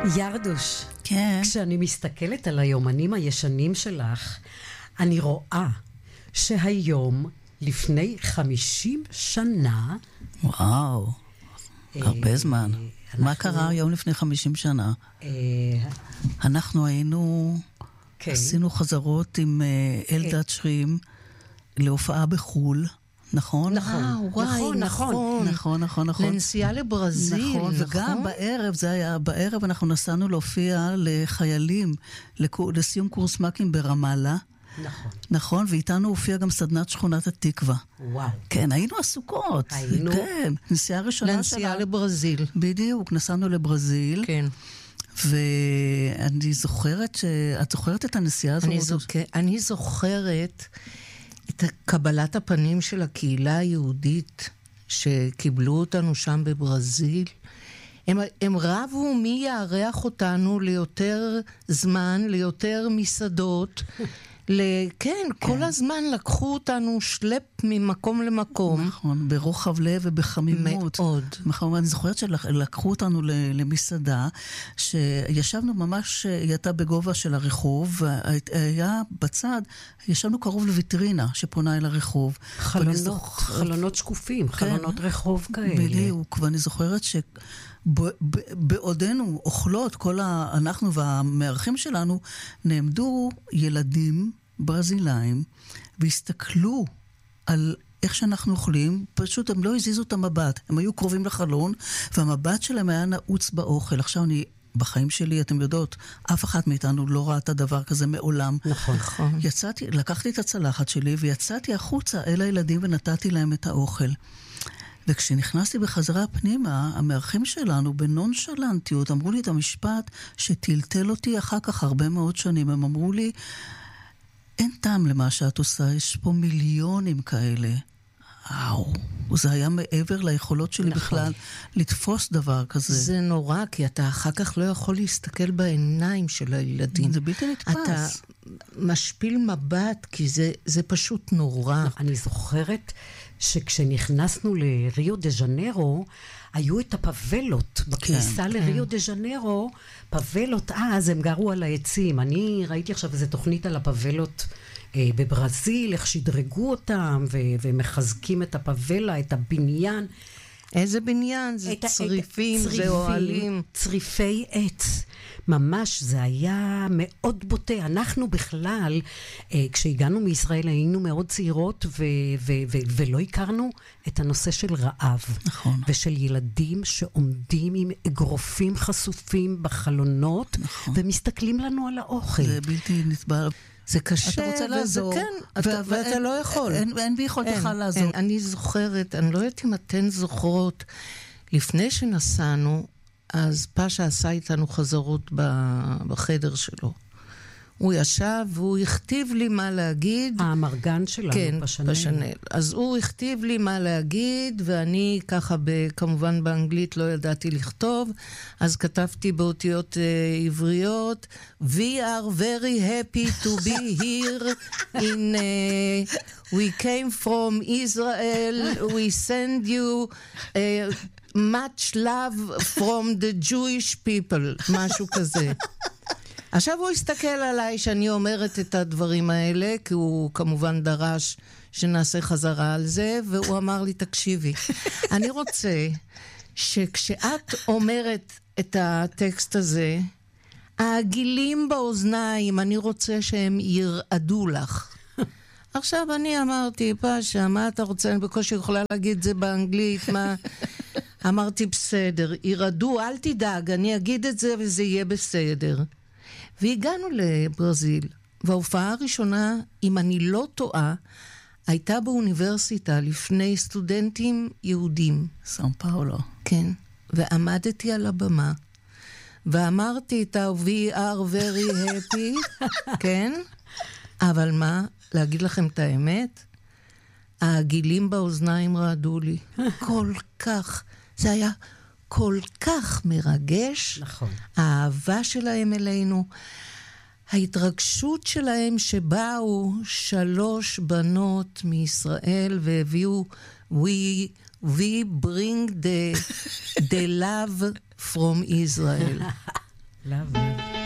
ירדוש, כן. כשאני מסתכלת על היומנים הישנים שלך, אני רואה שהיום, לפני 50 שנה... וואו, הרבה זמן. מה קרה היום לפני 50 שנה? אנחנו היינו... עשינו חזרות עם אלדד שרים להופעה בחול. נכון? נכון. לנסיעה לברזיל, נכון. וגם בערב אנחנו נסענו להופיע לחיילים, לסיום קורס מקים ברמאללה. נכון, ואיתנו הופיע גם סדנת שכונת התקווה. וואו. כן, היינו עסוקות. כן, נסיעה ראשונה לנסיעה לברזיל. בדיוק, נסענו לברזיל. כן. ואני זוכרת את זוכרת את הנסיעה הזאת? אני זוכרת את קבלת הפנים של הקהילה היהודית שקיבלו אותנו שם בברזיל. הם רבו מי יארח אותנו ליותר זמן, ליותר מסעדות. כן, כל הזמן לקחו אותנו שלפ ממקום למקום. נכון, ברוחב לב ובחמימות. מאוד. נכון, אני זוכרת שלקחו אותנו למסעדה, שישבנו ממש, היא הייתה בגובה של הרחוב, והיה בצד, ישבנו קרוב לויטרינה שפונה אל הרחוב. חלונות שקופים, חלונות רחוב כאלה. בדיוק, ואני זוכרת בעודנו אוכלות, אנחנו והמארחים שלנו, נעמדו ילדים ברזילאים, והסתכלו על איך שאנחנו אוכלים, פשוט הם לא הזיזו את המבט, הם היו קרובים לחלון, והמבט שלהם היה נעוץ באוכל. עכשיו בחיים שלי, אתם יודעות, אף אחד מאיתנו לא ראה את הדבר כזה מעולם. נכון. לקחתי את הצלחת שלי, ויצאתי החוצה אל הילדים, ונתתי להם את האוכל. וכשנכנסתי בחזרה פנימה, המארחים שלנו בנונשלנטיות אמרו לי את המשפט שטלטל אותי אחר כך הרבה מאוד שנים. הם אמרו לי, אין טעם למה שאת עושה, יש פה מיליונים כאלה. זה היה מעבר ליכולות שלי בכלל לתפוס דבר כזה. זה נורא, כי אתה אחר כך לא יכול להסתכל בעיניים של הילדים. זה בלתי נתפס. אתה משפיל מבט, כי זה פשוט נורא. אני זוכרת שכשנכנסנו לריו דה ז'נרו, היו את הפאבלות בכניסה לריו דה ז'נרו, פאבלות אז הם גרו על העצים. אני ראיתי עכשיו איזו תוכנית על הפאבלות בברזיל, איך שדרגו אותם ומחזקים את הפאבלה, את הבניין. איזה בניין? זה צריפים, זה אוהלים. צריפי עץ. ממש, זה היה מאוד בוטה. אנחנו בכלל, כשהגענו מישראל, היינו מאוד צעירות, ולא הכרנו את הנושא של רעב. נכון. ושל ילדים שעומדים עם אגרופים חשופים בחלונות, נכון. ומסתכלים לנו על האוכל. זה בלתי נסבל. זה קשה, אתה רוצה לעזור, ואתה לא יכול. אין ביכולתך לעזור. אני זוכרת, אני לא יודעת אם אתן זוכרות, לפני שנסענו, אז פאשה עשה איתנו חזרות בחדר שלו. הוא ישב והוא הכתיב לי מה להגיד. המרגן שלנו, כן, פשנל. פשנל. אז הוא הכתיב לי מה להגיד, ואני ככה כמובן באנגלית לא ידעתי לכתוב, אז כתבתי באותיות עבריות, We are very happy to be here in... we came from Israel, we send you... much love from the Jewish people, משהו כזה. עכשיו הוא הסתכל עליי שאני אומרת את הדברים האלה, כי הוא כמובן דרש שנעשה חזרה על זה, והוא אמר לי, תקשיבי, אני רוצה שכשאת אומרת את הטקסט הזה, העגילים באוזניים, אני רוצה שהם ירעדו לך. עכשיו אני אמרתי, פאשה, מה אתה רוצה? אני בקושי יכולה להגיד את זה באנגלית, מה... אמרתי, בסדר, ירדו, אל תדאג, אני אגיד את זה וזה יהיה בסדר. והגענו לברזיל, וההופעה הראשונה, אם אני לא טועה, הייתה באוניברסיטה לפני סטודנטים יהודים. סאו פאולו. כן, ועמדתי על הבמה, ואמרתי את We are very happy, כן? אבל מה, להגיד לכם את האמת? העגילים באוזניים רעדו לי. כל כך, זה היה כל כך מרגש. נכון. האהבה שלהם אלינו, ההתרגשות שלהם שבאו 3 בנות מישראל והביאו we bring the love from Israel. Love.